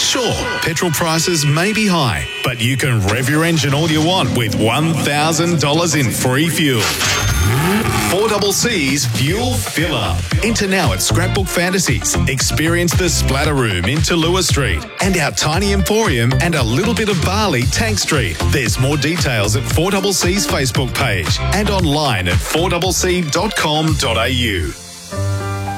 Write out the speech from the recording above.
Sure, petrol prices may be high, but you can rev your engine all you want with $1,000 in free fuel. 4CC's Fuel Fill Up. Enter now at Scrapbook Fantasies. Experience the Splatter Room in Tallulah Street and our tiny emporium and a little bit of barley Tank Street. There's more details at 4CC's Facebook page and online at 4cc.com.au.